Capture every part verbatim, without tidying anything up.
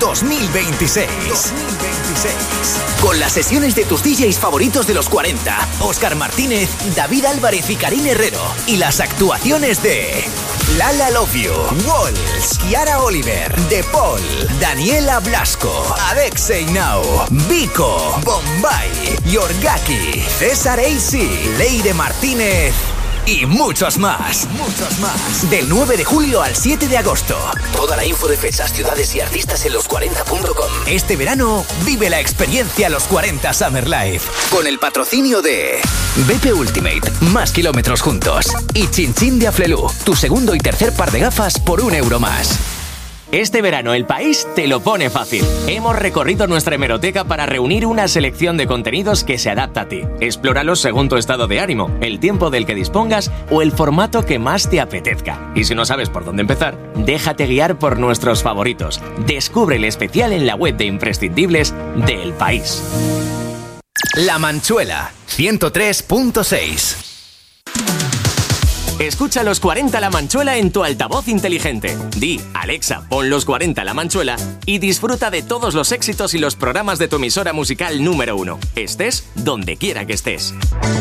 dos mil veintiséis. dos mil veintiséis. Con las sesiones de tus D Js favoritos de los cuarenta, Óscar Martínez, David Álvarez y Karin Herrero. Y las actuaciones de Lala Love You, Walls, Kiara Oliver, De Paul, Daniela Blasco, Alexei Now, Vico, Bombay, Yorgaki, César A C, Leire Martínez y muchos más, muchos más. Del nueve de julio al siete de agosto. Toda la info de fechas, ciudades y artistas en los cuarenta punto com. Este verano vive la experiencia Los cuarenta Summer Life con el patrocinio de B P Ultimate, más kilómetros juntos, y Chin Chin de Aflelu, tu segundo y tercer par de gafas por un euro más. Este verano El País te lo pone fácil. Hemos recorrido nuestra hemeroteca para reunir una selección de contenidos que se adapta a ti. Explóralos según tu estado de ánimo, el tiempo del que dispongas o el formato que más te apetezca. Y si no sabes por dónde empezar, déjate guiar por nuestros favoritos. Descubre el especial en la web de imprescindibles de El País. La Manchuela, ciento tres punto seis. Escucha Los cuarenta La Manchuela en tu altavoz inteligente. Di, Alexa, pon Los cuarenta La Manchuela y disfruta de todos los éxitos y los programas de tu emisora musical número uno. Estés donde quiera que estés.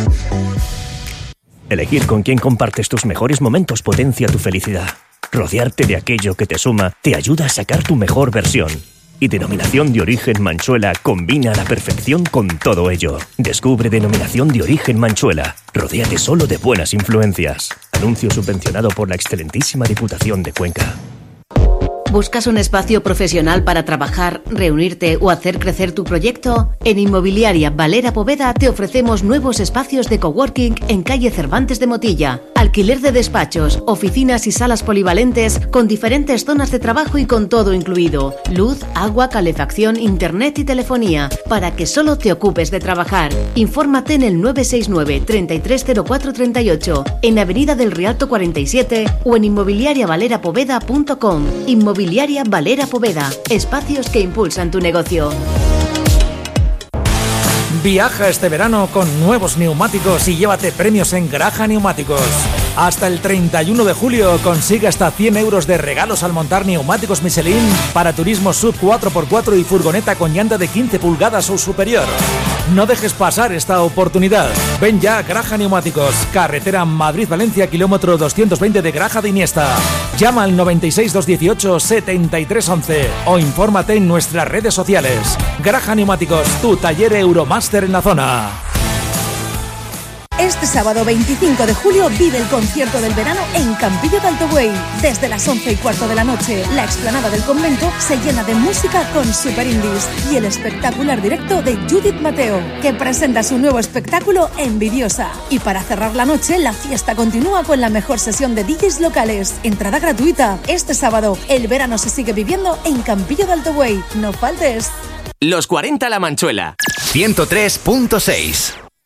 Elegir con quién compartes tus mejores momentos potencia tu felicidad. Rodearte de aquello que te suma te ayuda a sacar tu mejor versión. Y Denominación de Origen Manchuela combina a la perfección con todo ello. Descubre Denominación de Origen Manchuela. Rodéate solo de buenas influencias. Anuncio subvencionado por la excelentísima Diputación de Cuenca. ¿Buscas un espacio profesional para trabajar, reunirte o hacer crecer tu proyecto? En Inmobiliaria Valera Poveda te ofrecemos nuevos espacios de coworking en calle Cervantes de Motilla. Alquiler de despachos, oficinas y salas polivalentes con diferentes zonas de trabajo y con todo incluido. Luz, agua, calefacción, internet y telefonía para que solo te ocupes de trabajar. Infórmate en el nueve seis nueve, treinta y tres cero cuatro treinta y ocho, en Avenida del Rialto cuarenta y siete o en inmobiliaria valera poveda punto com. Inmobiliaria Valera Poveda. Espacios que impulsan tu negocio. Viaja este verano con nuevos neumáticos y llévate premios en Graja Neumáticos. Hasta el treinta y uno de julio consigue hasta cien euros de regalos al montar neumáticos Michelin para turismo sub cuatro por cuatro y furgoneta con llanta de quince pulgadas o superior. No dejes pasar esta oportunidad. Ven ya a Graja Neumáticos, carretera Madrid-Valencia, kilómetro doscientos veinte de Graja de Iniesta. Llama al noventa y seis, doscientos dieciocho, setenta y tres once o infórmate en nuestras redes sociales. Graja Neumáticos, tu taller Euromaster en la zona. Este sábado veinticinco de julio vive el concierto del verano en Campillo de Alto Buey. Desde las once y cuarto de la noche, la explanada del convento se llena de música con Super Indies y el espectacular directo de Judith Mateo, que presenta su nuevo espectáculo Envidiosa. Y para cerrar la noche, la fiesta continúa con la mejor sesión de D Js locales. Entrada gratuita. Este sábado, el verano se sigue viviendo en Campillo de Alto Buey. No faltes. Los cuarenta La Manchuela. ciento tres punto seis.